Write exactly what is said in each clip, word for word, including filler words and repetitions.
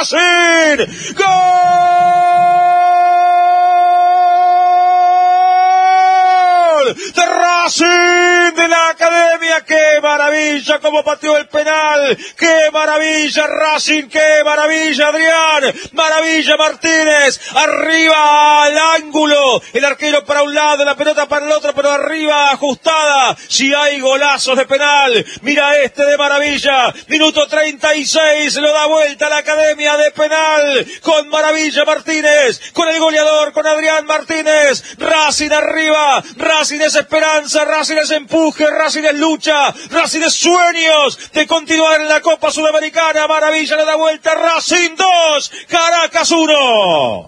Racing. ¡Gol de Racing de la Academia! ¡Qué maravilla cómo pateó el penal! ¡Qué maravilla Racing! ¡Qué maravilla Adrián! ¡Maravilla Martínez! Arriba al ángulo, el arquero para un lado, la pelota para el otro, pero arriba ajustada. Si hay golazos de penal, mira este de maravilla. Minuto treinta y seis, lo da vuelta la Academia de penal con Maravilla Martínez, con el goleador, con Adrián Martínez. Racing arriba, Racing es esperanza, Racing es empuje, Racing es lucha, Racing es sueños de continuar en la Copa Sudamericana. Maravilla le da vuelta, Racing dos, Caracas uno.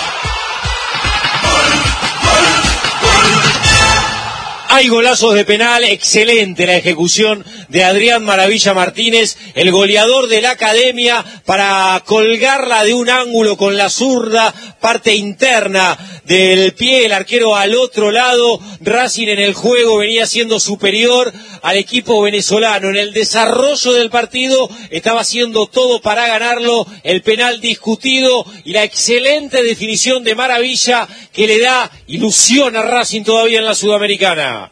Hay golazos de penal, excelente la ejecución de Adrián Maravilla Martínez, el goleador de la Academia, para colgarla de un ángulo con la zurda, parte interna del pie, el arquero al otro lado. Racing en el juego venía siendo superior al equipo venezolano, en el desarrollo del partido estaba haciendo todo para ganarlo, el penal discutido y la excelente definición de Maravilla que le da ilusión a Racing todavía en la Sudamericana.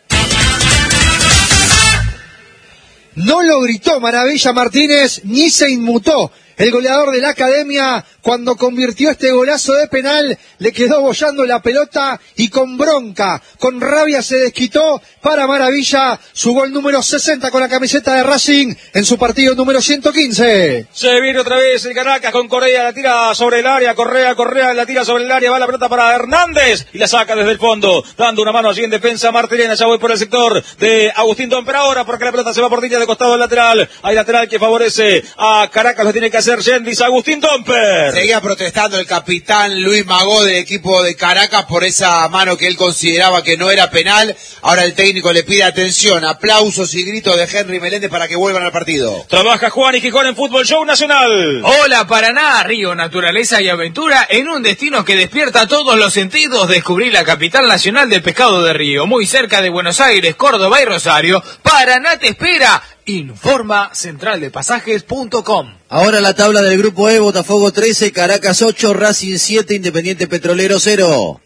No lo gritó Maravilla Martínez ni se inmutó. El goleador de la Academia, cuando convirtió este golazo de penal, le quedó bollando la pelota y con bronca, con rabia se desquitó para Maravilla, su gol número sesenta con la camiseta de Racing en su partido número ciento quince. Se viene otra vez el Caracas con Correa, la tira sobre el área, Correa, Correa, la tira sobre el área, va la pelota para Hernández y la saca desde el fondo, dando una mano allí en defensa Martirena. Ya voy por el sector de Agustín Domper ahora, porque la pelota se va por línea de costado del lateral. Hay lateral que favorece a Caracas, lo tiene que hacer Yendis. Agustín Domper. Seguía protestando el capitán Luis Magó del equipo de Caracas por esa mano que él consideraba que no era penal. Ahora el técnico le pide atención, aplausos y gritos de Henry Meléndez para que vuelvan al partido. Trabaja Juan y Gijón en Fútbol Show Nacional. Hola Paraná, Río, naturaleza y aventura en un destino que despierta todos los sentidos. Descubrí la capital nacional del pescado de río, muy cerca de Buenos Aires, Córdoba y Rosario. Paraná te espera. Informa central de pasajes punto com. Ahora la tabla del grupo E: Botafogo trece, Caracas ocho, Racing siete, Independiente Petrolero cero.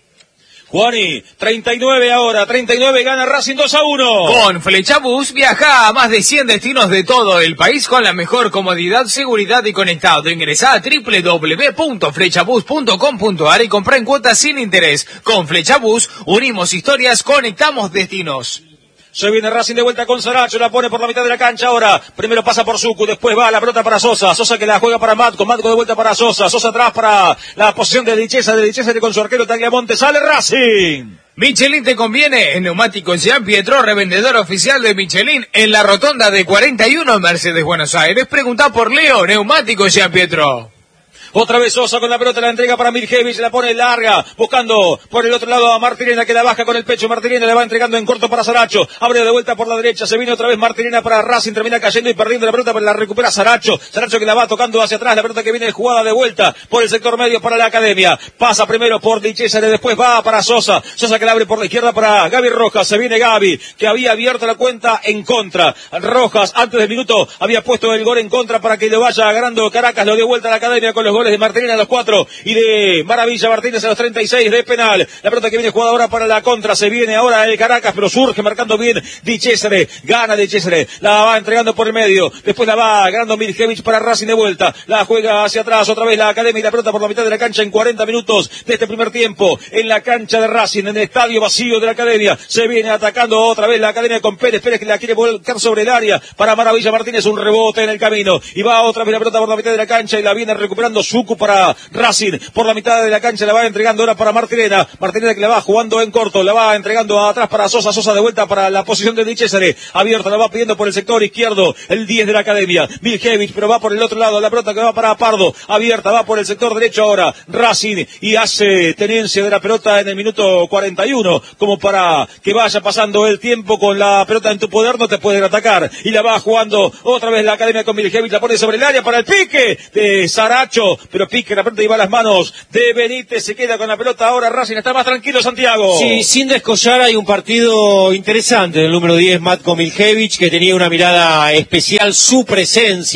Juani, treinta y nueve ahora, treinta y nueve, gana Racing dos a uno. Con Flechabús viaja a más de cien destinos de todo el país con la mejor comodidad, seguridad y conectado. Ingresá a doble u doble u doble u punto flechabús punto com punto a r y comprá en cuotas sin interés. Con Flechabús unimos historias, conectamos destinos. Se viene Racing de vuelta con Saracho, la pone por la mitad de la cancha ahora. Primero pasa por Zucu, después va la pelota para Sosa. Sosa que la juega para Matco, Matco de vuelta para Sosa. Sosa atrás para la posición de Dichesa, de Dichesa con su arquero Tagliamonte. Sale Racing. Michelin te conviene, en Neumáticos Jean Pietro, revendedor oficial de Michelin, en la rotonda de cuarenta y uno Mercedes Buenos Aires. Preguntá por Leo, Neumáticos Jean Pietro. Otra vez Sosa con la pelota, la entrega para Mirjevich, la pone larga, buscando por el otro lado a Martirena, que la baja con el pecho. Martirena la va entregando en corto para Saracho, abre de vuelta por la derecha, se viene otra vez Martirena para Racing, termina cayendo y perdiendo la pelota, pero la recupera Saracho. Saracho que la va tocando hacia atrás, la pelota que viene jugada de vuelta por el sector medio para la Academia. Pasa primero por Di Cesare, después va para Sosa. Sosa que la abre por la izquierda para Gaby Rojas. Se viene Gaby, que había abierto la cuenta en contra. Rojas, antes del minuto, había puesto el gol en contra para que lo vaya ganando Caracas. Lo dio vuelta a la Academia con los goles de Martirena a los cuatro y de Maravilla Martínez a los treinta y seis de penal. La pelota que viene jugada ahora para la contra. Se viene ahora el Caracas, pero surge marcando bien Di Cesare. Gana Di Cesare. La va entregando por el medio. Después la va ganando Mirjevich para Racing de vuelta. La juega hacia atrás otra vez la Academia y la pelota por la mitad de la cancha en cuarenta minutos de este primer tiempo. En la cancha de Racing, en el estadio vacío de la Academia. Se viene atacando otra vez la Academia con Pérez. Pérez que la quiere volcar sobre el área para Maravilla Martínez. Un rebote en el camino. Y va otra vez la pelota por la mitad de la cancha y la viene recuperando Zucu para Racing. Por la mitad de la cancha la va entregando ahora para Martirena. Martirena que la va jugando en corto. La va entregando atrás para Sosa. Sosa de vuelta para la posición de Di Cesare. Abierta, la va pidiendo por el sector izquierdo. El diez de la Academia. Miljevic, pero va por el otro lado. La pelota que va para Pardo. Abierta, va por el sector derecho ahora. Racing y hace tenencia de la pelota en el minuto cuarenta y uno. Como para que vaya pasando el tiempo con la pelota en tu poder. No te pueden atacar. Y la va jugando otra vez la Academia con Miljevic. La pone sobre el área para el pique de Saracho. Pero pique, la pelota iba a las manos de Benítez. Se queda con la pelota ahora. Racing está más tranquilo, Santiago. Sí, sin descollar, hay un partido interesante del número diez, Matko Miljevic, que tenía una mirada especial, su presencia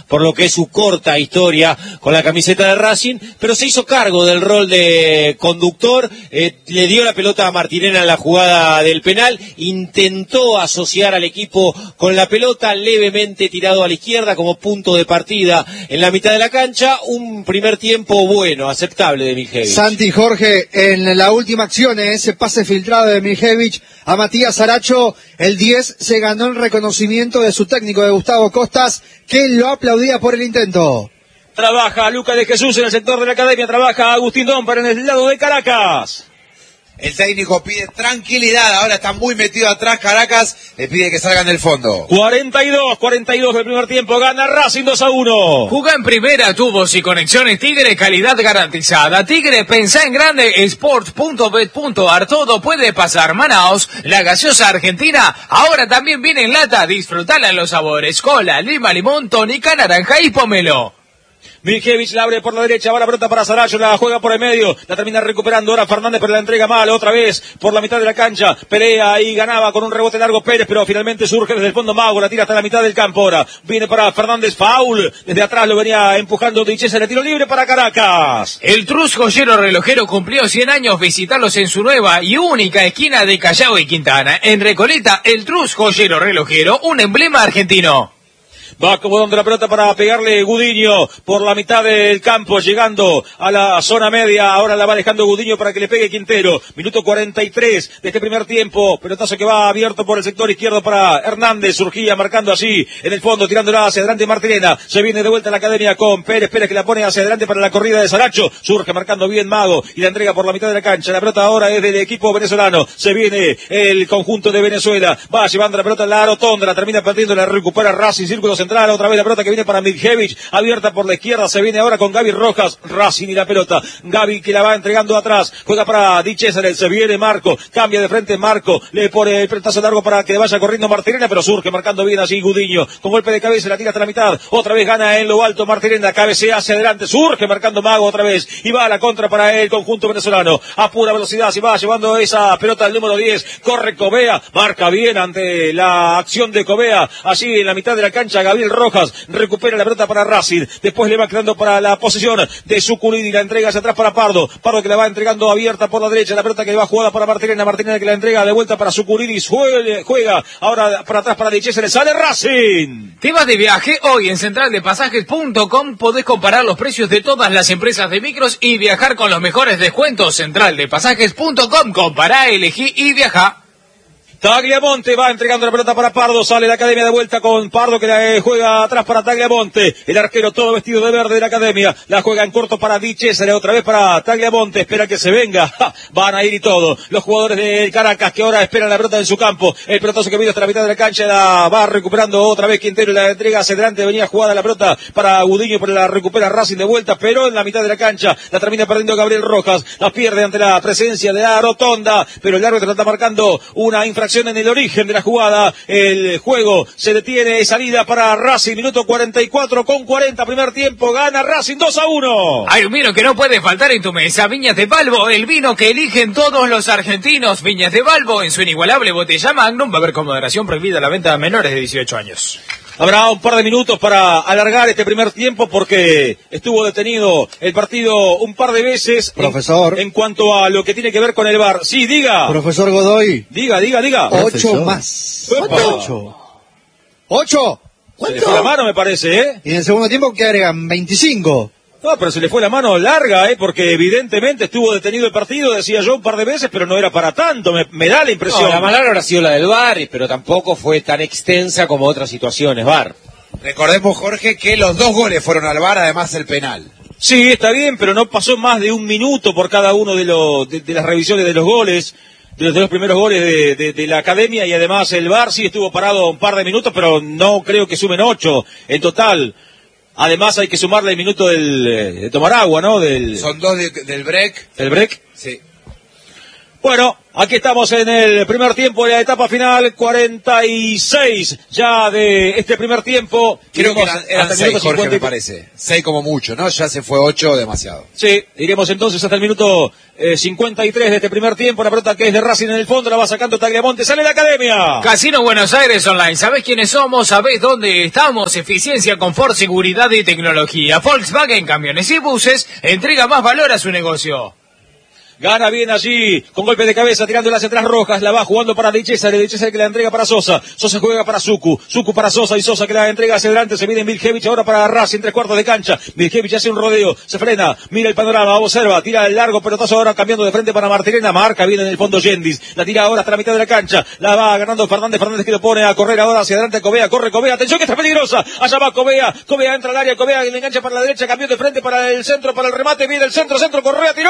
por lo que es su corta historia con la camiseta de Racing, pero se hizo cargo del rol de conductor, eh, le dio la pelota a Martirena en la jugada del penal, intentó asociar al equipo con la pelota, levemente tirado a la izquierda como punto de partida en la mitad de la cancha. Un primer tiempo bueno, aceptable de Miljevic. Santi Jorge, en la última acción, en ese pase filtrado de Miljevic a Matías Saracho, el diez se ganó el reconocimiento de su técnico, de Gustavo Costas, que lo aplaudía por el intento. Trabaja Lucas de Jesús en el sector de la academia, trabaja Agustín Domper en el lado de Caracas. El técnico pide tranquilidad, ahora está muy metido atrás Caracas, le pide que salgan del fondo. cuarenta y dos, cuarenta y dos del primer tiempo, gana Racing dos a uno. Jugá en primera, tubos y conexiones Tigre, calidad garantizada. Tigre, pensá en grande, sport punto bet punto ar, todo puede pasar. Manaos, la gaseosa argentina, ahora también viene en lata, disfrutala en los sabores, cola, lima, limón, tónica, naranja y pomelo. Miljevic la abre por la derecha, va la pelota para Saracho, la juega por el medio, la termina recuperando ahora Fernández, pero la entrega mal, otra vez por la mitad de la cancha, pelea y ganaba con un rebote largo Pérez, pero finalmente surge desde el fondo Mago, la tira hasta la mitad del campo ahora, viene para Fernández, foul, desde atrás lo venía empujando Dichesa, le tiro libre para Caracas. El Trus Joyero Relojero cumplió cien años, visitarlos en su nueva y única esquina de Callao y Quintana. En Recoleta, el Trus Joyero Relojero, un emblema argentino. Va acomodando la pelota para pegarle Gudiño por la mitad del campo, llegando a la zona media. Ahora la va dejando Gudiño para que le pegue Quintero. Minuto cuarenta y tres de este primer tiempo. Pelotazo que va abierto por el sector izquierdo para Hernández. Surgía marcando así en el fondo, tirándola hacia adelante Martirena. Se viene de vuelta a la academia con Pérez. Pérez que la pone hacia adelante para la corrida de Saracho. Surge marcando bien Mago y la entrega por la mitad de la cancha. La pelota ahora es del equipo venezolano. Se viene el conjunto de Venezuela. Va llevando la pelota a la rotonda. La termina perdiendo. La recupera Racing. Círculo central. Otra vez la pelota que viene para Miljevic. Abierta por la izquierda. Se viene ahora con Gaby Rojas. Racing y la pelota. Gaby que la va entregando atrás. Juega para Di César. Se viene Marco. Cambia de frente Marco. Le pone el pelotazo largo para que vaya corriendo Martirena. Pero surge marcando bien así Gudiño. Con golpe de cabeza la tira hasta la mitad. Otra vez gana en lo alto Martirena. Cabecea hacia adelante. Surge marcando Mago otra vez. Y va a la contra para el conjunto venezolano. A pura velocidad. Se va llevando esa pelota al número diez. Corre Covea. Marca bien ante la acción de Covea. Allí en la mitad de la cancha Gabriel Rojas recupera la pelota para Racing. Después le va quedando para la posesión de Suculini. La entrega hacia atrás para Pardo. Pardo que la va entregando abierta por la derecha. La pelota que va jugada para Martirena. Martirena que la entrega de vuelta para Suculini. Juega, juega ahora para atrás para Di César. Le sale Racing. ¿Te vas de viaje? Hoy en central de pasajes punto com podés comparar los precios de todas las empresas de micros y viajar con los mejores descuentos. central de pasajes punto com. Compará, elegí y viajá. Tagliamonte va entregando la pelota para Pardo, sale la academia de vuelta con Pardo que la juega atrás para Tagliamonte, el arquero todo vestido de verde de la academia, la juega en corto para Di César, otra vez para Tagliamonte, espera que se venga, ¡ja! Van a ir y todo, los jugadores del Caracas que ahora esperan la pelota en su campo, el pelotazo que viene hasta la mitad de la cancha, la va recuperando otra vez Quintero y la entrega hacia adelante, venía jugada la pelota para Gudiño, pero la recupera Racing de vuelta, pero en la mitad de la cancha la termina perdiendo Gabriel Rojas, la pierde ante la presencia de la rotonda, pero el árbitro está marcando una infracción en el origen de la jugada, el juego se detiene, salida para Racing, minuto cuarenta y cuatro con cuarenta, primer tiempo, gana Racing dos a uno. Hay un vino que no puede faltar en tu mesa, Viñas de Balbo, el vino que eligen todos los argentinos. Viñas de Balbo, en su inigualable botella Magnum, va a haber con moderación prohibida la venta a menores de dieciocho años. Habrá un par de minutos para alargar este primer tiempo porque estuvo detenido el partido un par de veces. Profesor. En, en cuanto a lo que tiene que ver con el V A R. Sí, diga. Profesor Godoy. Diga, diga, diga. Ocho Profesor. más. Epa. Ocho. ¿Ocho? Se le fue la mano, me parece, ¿eh? Y en el segundo tiempo, ¿qué agregan? veinticinco. No, pero se le fue la mano larga, ¿eh? Porque evidentemente estuvo detenido el partido, decía yo un par de veces, pero no era para tanto, me, me da la impresión. No, la más larga habrá sido la del V A R, pero tampoco fue tan extensa como otras situaciones V A R. Recordemos, Jorge, que los dos goles fueron al V A R, además el penal. Sí, está bien, pero no pasó más de un minuto por cada uno de, los, de, de las revisiones de los goles, de los, de los primeros goles de, de, de la academia, y además el V A R sí estuvo parado un par de minutos, pero no creo que sumen ocho en total. Además hay que sumarle el minuto del, de tomar agua, ¿no? Del, Son dos de, del break. ¿El break? Sí. Bueno, aquí estamos en el primer tiempo de la etapa final, cuarenta y seis ya de este primer tiempo. Creo que eran, eran hasta seis, el Jorge, cincuenta. me parece. Seis como mucho, ¿no? Ya se fue ocho, demasiado. Sí, iremos entonces hasta el minuto eh, cincuenta y tres de este primer tiempo. La pelota que es de Racing en el fondo, la va sacando Tagliamonte, sale la academia. Casino Buenos Aires Online. ¿Sabés quiénes somos? ¿Sabés dónde estamos? Eficiencia, confort, seguridad y tecnología. Volkswagen Camiones y Buses entrega más valor a su negocio. Gana bien allí, con golpe de cabeza, tirando las atrás rojas, la va jugando para Di Cesare, Di Cesare que la entrega para Sosa, Sosa juega para Suku, Suku para Sosa y Sosa que la entrega hacia adelante, se viene Miljevic ahora para Racing, tres cuartos de cancha, Miljevic hace un rodeo, se frena, mira el panorama, observa, tira el largo pelotazo ahora cambiando de frente para Martirena, marca bien en el fondo Yendis, la tira ahora hasta la mitad de la cancha, la va ganando Fernández, Fernández que lo pone a correr ahora hacia adelante, Covea, corre Covea, atención que está peligrosa, allá va Covea, Covea entra al área, Covea le engancha para la derecha, cambió de frente para el centro, para el remate, viene el centro, centro, Correa, tiró,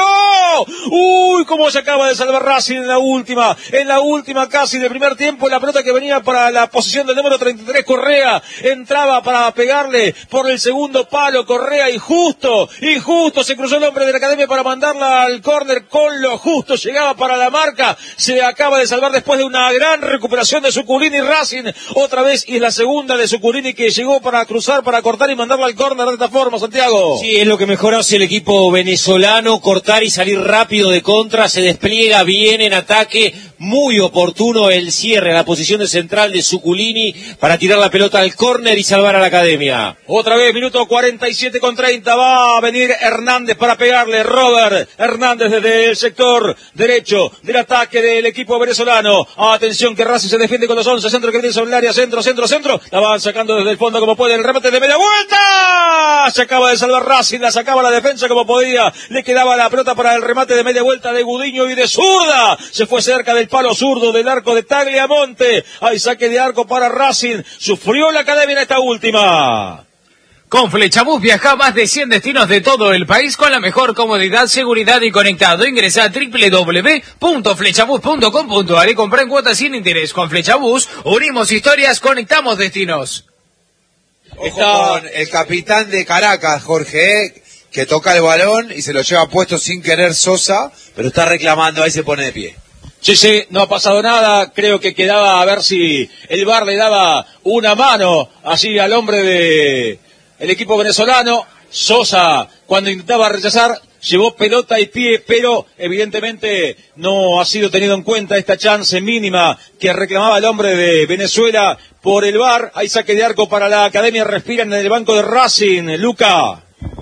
uy, cómo se acaba de salvar Racing en la última, en la última casi del primer tiempo, la pelota que venía para la posición del número treinta y tres, Correa, entraba para pegarle por el segundo palo, Correa, y justo, y justo se cruzó el hombre de la academia para mandarla al córner, con lo justo llegaba para la marca, se acaba de salvar después de una gran recuperación de Suculini, Racing, otra vez, y es la segunda de Suculini que llegó para cruzar, para cortar y mandarla al córner de esta forma, Santiago. Sí, es lo que mejor hace el equipo venezolano, cortar y salir rápido de contra, se despliega bien en ataque, muy oportuno el cierre a la posición de central de Suculini para tirar la pelota al córner y salvar a la academia. Otra vez, minuto cuarenta y siete con treinta, va a venir Hernández para pegarle, Robert Hernández desde el sector derecho del ataque del equipo venezolano. Atención que Racing se defiende con los once, centro que viene sobre el área, centro, centro, centro, la van sacando desde el fondo como puede, el remate de media vuelta, se acaba de salvar Racing, la sacaba la defensa como podía, le quedaba la pelota para el remate de media vuelta de Gudiño y de zurda, se fue cerca del palo zurdo del arco de Tagliamonte, hay saque de arco para Racing, sufrió la academia en esta última. Con Flechabús viaja a más de cien destinos de todo el país con la mejor comodidad, seguridad y conectado. Ingresa a doble u doble u doble u punto flechabús punto com punto a r y compra en cuotas sin interés. Con Flechabús unimos historias, conectamos destinos. Ojo con el capitán de Caracas, Jorge, ¿eh? Que toca el balón y se lo lleva puesto sin querer Sosa, pero está reclamando, ahí se pone de pie. Sí, sí, no ha pasado nada, creo que quedaba a ver si el V A R le daba una mano así al hombre de el equipo venezolano. Sosa, cuando intentaba rechazar, llevó pelota y pie, pero evidentemente no ha sido tenido en cuenta esta chance mínima que reclamaba el hombre de Venezuela por el V A R. Hay saque de arco para la academia, respiran en el banco de Racing, Luca.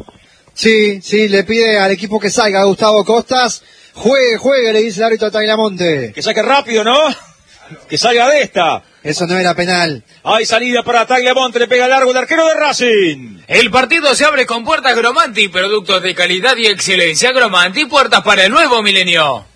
Sí, sí, le pide al equipo que salga, Gustavo Costas. Juegue, juegue, le dice el árbitro a Tagliamonte. Que saque rápido, ¿no? Que salga de esta. Eso no era penal. Hay salida para Tagliamonte, le pega largo el arquero de Racing. El partido se abre con puertas Gromanti, productos de calidad y excelencia. Gromanti, puertas para el nuevo milenio.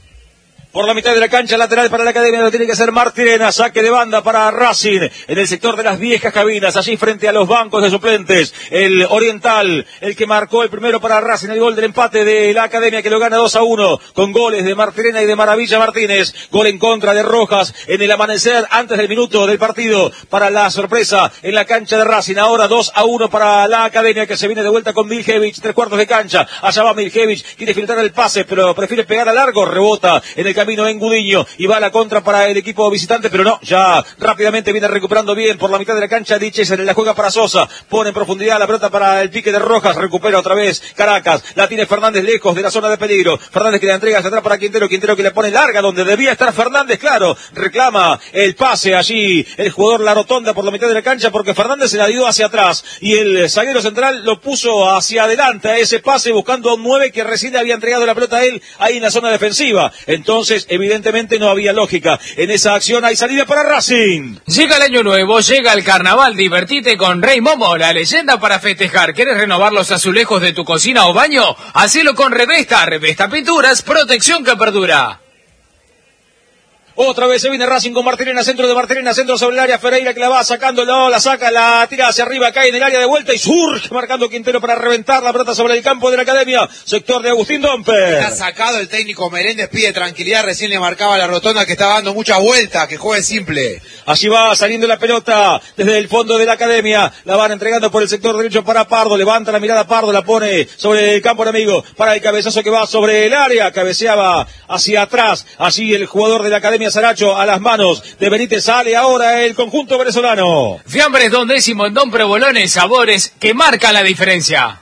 Por la mitad de la cancha, lateral para la academia, lo tiene que hacer Martirena, saque de banda para Racing, en el sector de las viejas cabinas, allí frente a los bancos de suplentes, el oriental, el que marcó el primero para Racing, el gol del empate de la academia que lo gana dos a uno, con goles de Martirena y de Maravilla Martínez, gol en contra de Rojas, en el amanecer, antes del minuto del partido, para la sorpresa, en la cancha de Racing, ahora dos a uno para la academia que se viene de vuelta con Miljevic, tres cuartos de cancha, allá va Miljevic, quiere filtrar el pase, pero prefiere pegar a largo, rebota en el camino en Gudiño y va a la contra para el equipo visitante, pero no, ya rápidamente viene recuperando bien por la mitad de la cancha. Di Cesare la juega para Sosa, pone en profundidad la pelota para el pique de Rojas, recupera otra vez Caracas, la tiene Fernández lejos de la zona de peligro, Fernández que la entrega hacia atrás para Quintero, Quintero que le pone larga donde debía estar Fernández, claro, reclama el pase allí el jugador La Rotonda por la mitad de la cancha porque Fernández se la dio hacia atrás y el zaguero central lo puso hacia adelante a ese pase buscando a un nueve que recién había entregado la pelota a él ahí en la zona defensiva, entonces evidentemente Evidentemente no había lógica en esa acción. Hay salida para Racing. Llega el año nuevo, llega el carnaval. Divertite con Rey Momo, la leyenda para festejar. ¿Quieres renovar los azulejos de tu cocina o baño? Hacelo con Revesta. Revesta Pinturas, protección que perdura. Otra vez se viene Racing con Martirena, centro de Martirena, centro sobre el área, Ferreira que la va sacando, no, la saca, la tira hacia arriba, cae en el área de vuelta y surge marcando Quintero para reventar la pelota sobre el campo de la Academia, sector de Agustín Domper. Está sacado el técnico Meréndez, pide tranquilidad, recién le marcaba la rotonda que estaba dando muchas vueltas, que juegue simple. Allí va saliendo la pelota desde el fondo de la Academia, la van entregando por el sector derecho para Pardo, levanta la mirada Pardo, la pone sobre el campo enemigo, para el cabezazo que va sobre el área, cabeceaba hacia atrás, allí el jugador de la Academia Saracho a las manos de Benítez, sale ahora el conjunto venezolano. Fiambres Don Décimo en Don Provolones, sabores que marcan la diferencia.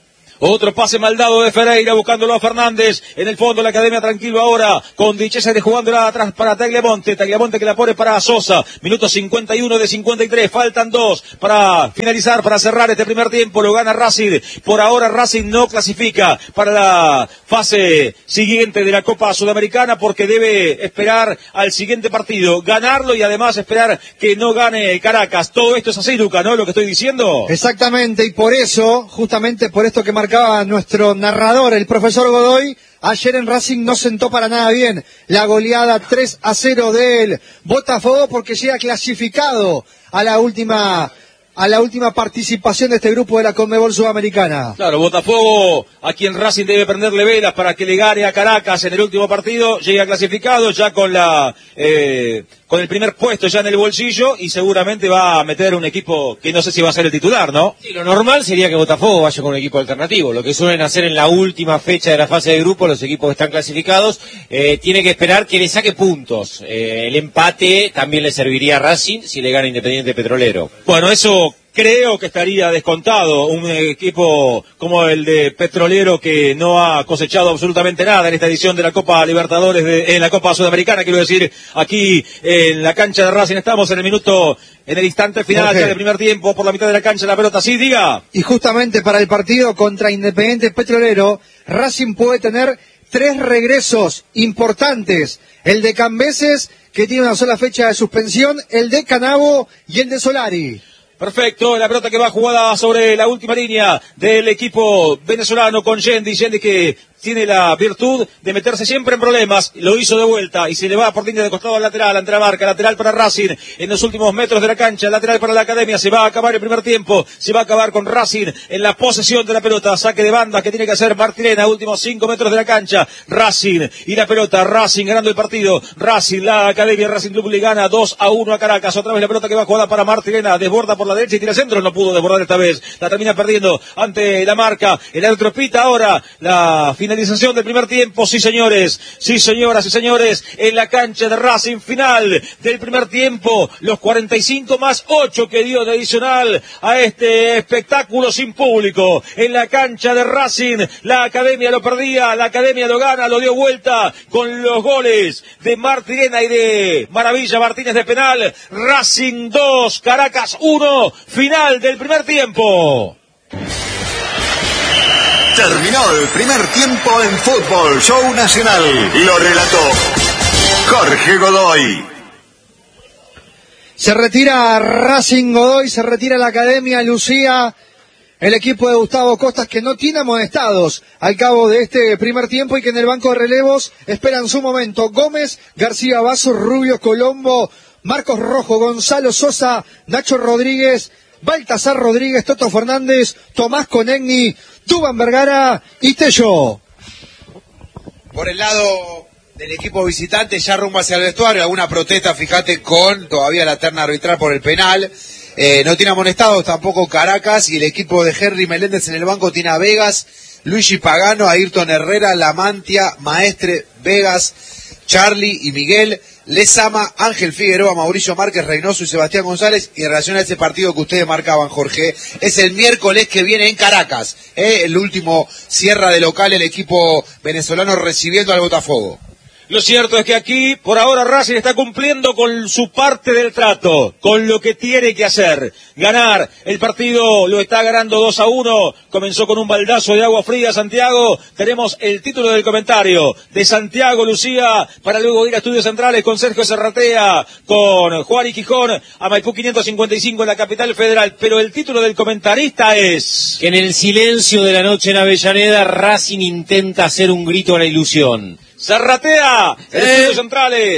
Otro pase mal dado de Ferreira, buscándolo a Fernández. En el fondo la Academia tranquilo ahora, con Dichese de jugándola atrás para Tagliamonte. Tagliamonte que la pone para Sosa. Minuto cincuenta y uno de cincuenta y tres. Faltan dos para finalizar, para cerrar este primer tiempo. Lo gana Racing. Por ahora Racing no clasifica para la fase siguiente de la Copa Sudamericana porque debe esperar al siguiente partido. Ganarlo y además esperar que no gane Caracas. Todo esto es así, Luca, ¿no? Lo que estoy diciendo. Exactamente, y por eso, justamente por esto que marcaba nuestro narrador, el profesor Godoy, ayer en Racing no sentó para nada bien la goleada tres a cero del Botafogo porque llega clasificado a la última a la última participación de este grupo de la Conmebol Sudamericana. Claro, Botafogo, a quien Racing debe prenderle velas para que le gane a Caracas en el último partido, llega clasificado ya con la eh, con el primer puesto ya en el bolsillo y seguramente va a meter un equipo que no sé si va a ser el titular, ¿no? Sí, lo normal sería que Botafogo vaya con un equipo alternativo, lo que suelen hacer en la última fecha de la fase de grupo los equipos que están clasificados, eh, tiene que esperar que le saque puntos, eh, el empate también le serviría a Racing si le gana Independiente Petrolero. Bueno, eso creo que estaría descontado, un equipo como el de Petrolero que no ha cosechado absolutamente nada en esta edición de la Copa Libertadores, de, en la Copa Sudamericana, quiero decir, aquí en la cancha de Racing estamos en el minuto, en el instante final ya del primer tiempo, por la mitad de la cancha la pelota, sí, diga. Y justamente para el partido contra Independiente Petrolero, Racing puede tener tres regresos importantes, el de Cambeses, que tiene una sola fecha de suspensión, el de Canavo y el de Solari. Perfecto, la pelota que va jugada sobre la última línea del equipo venezolano con Yendi, Yendi que tiene la virtud de meterse siempre en problemas, lo hizo de vuelta y se le va por línea de costado al lateral, ante la marca, lateral para Racing, en los últimos metros de la cancha, lateral para la Academia, se va a acabar el primer tiempo, se va a acabar con Racing en la posesión de la pelota, saque de banda que tiene que hacer Martirena, últimos cinco metros de la cancha, Racing y la pelota, Racing ganando el partido, Racing, la Academia, Racing Club le gana dos a uno a Caracas, otra vez la pelota que va jugada para Martirena, desborda por la derecha y tira centro, no pudo desbordar esta vez, la termina perdiendo ante la marca, el árbitro pita ahora la finalización del primer tiempo, sí señores, sí señoras y señores, en la cancha de Racing, final del primer tiempo, los cuarenta y cinco más ocho que dio de adicional a este espectáculo sin público, en la cancha de Racing, la Academia lo perdía, la Academia lo gana, lo dio vuelta con los goles de Martirena y de Maravilla Martínez de penal, Racing dos, Caracas uno, final del primer tiempo. Terminó el primer tiempo en Fútbol Show Nacional. Lo relató Jorge Godoy. Se retira Racing Godoy, se retira la Academia Lucía, el equipo de Gustavo Costas que no tiene amonestados al cabo de este primer tiempo y que en el banco de relevos esperan su momento. Gómez, García Vaso, Rubio Colombo, Marcos Rojo, Gonzalo Sosa, Nacho Rodríguez, Baltasar Rodríguez, Toto Fernández, Tomás Conegni, Dubán Vergara y Tello. Por el lado del equipo visitante, ya rumbo hacia el vestuario, alguna protesta, fíjate, con todavía la terna arbitral por el penal. Eh, no tiene amonestados tampoco Caracas, y el equipo de Henry Meléndez en el banco tiene a Vegas, Luigi Pagano, Ayrton Herrera, Lamantia, Maestre, Vegas, Charlie y Miguel, Lezama, Ángel Figueroa, Mauricio Márquez, Reynoso y Sebastián González. Y en relación a ese partido que ustedes marcaban, Jorge, es el miércoles que viene en Caracas, ¿eh? El último cierra de local el equipo venezolano recibiendo al Botafogo. Lo cierto es que aquí, por ahora, Racing está cumpliendo con su parte del trato, con lo que tiene que hacer. Ganar el partido, lo está ganando dos a uno. Comenzó con un baldazo de agua fría Santiago. Tenemos el título del comentario de Santiago Lucía, para luego ir a Estudios Centrales con Sergio Serratea, con Juan y Quijón, a Maipú quinientos cincuenta y cinco en la capital federal. Pero el título del comentarista es... Que en el silencio de la noche en Avellaneda, Racing intenta hacer un grito a la ilusión. Serratea, en Eh. Estudios Centrales.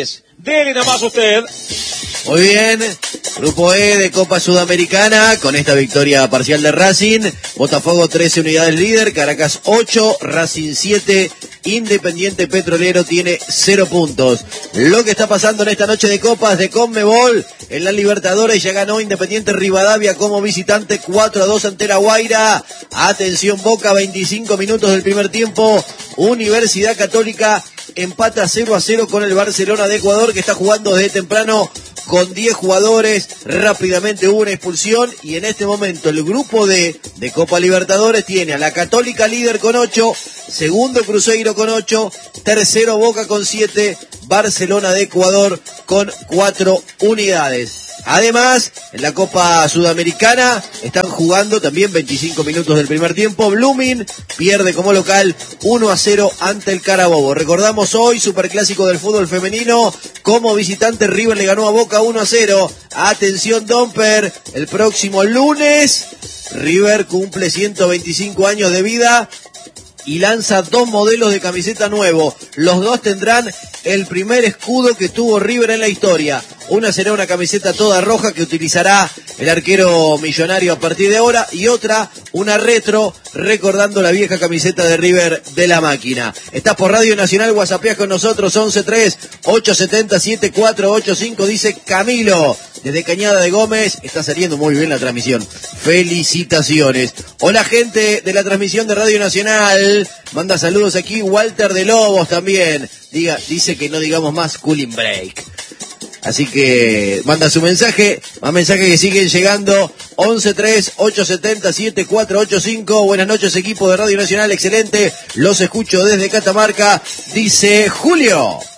Dele nomás usted. Muy bien, Grupo E de Copa Sudamericana, con esta victoria parcial de Racing, Botafogo trece unidades líder, Caracas ocho, Racing siete, Independiente Petrolero tiene cero puntos. Lo que está pasando en esta noche de Copas de Conmebol, en la Libertadores ya ganó Independiente Rivadavia como visitante cuatro a dos ante La Guaira. Atención Boca, veinticinco minutos del primer tiempo, Universidad Católica empata cero a cero con el Barcelona de Ecuador, que está jugando desde temprano con diez jugadores. Rápidamente hubo una expulsión y en este momento el grupo D de Copa Libertadores tiene a la Católica líder con ocho, segundo Cruzeiro con ocho, tercero Boca con siete, Barcelona de Ecuador con cuatro unidades. Además, en la Copa Sudamericana están jugando también veinticinco minutos del primer tiempo. Blooming pierde como local uno a cero ante el Carabobo. Recordamos hoy, superclásico del fútbol femenino, como visitante River le ganó a Boca uno a cero. Atención Domper, el próximo lunes River cumple ciento veinticinco años de vida y lanza dos modelos de camiseta nuevo. Los dos tendrán el primer escudo que tuvo River en la historia. Una será una camiseta toda roja que utilizará el arquero millonario a partir de ahora, y otra, una retro, recordando la vieja camiseta de River de la máquina. Estás por Radio Nacional, WhatsAppeás con nosotros, once tres, ocho siete cero, siete cuatro ocho cinco, dice Camilo. Desde Cañada de Gómez, está saliendo muy bien la transmisión. Felicitaciones. Hola gente de la transmisión de Radio Nacional. Manda saludos aquí Walter de Lobos también. Diga, dice que no digamos más Cooling Break. Así que manda su mensaje, más mensajes que siguen llegando, once tres, ocho siete cero, siete cuatro ocho cinco. Buenas noches equipo de Radio Nacional, excelente, los escucho desde Catamarca, dice Julio.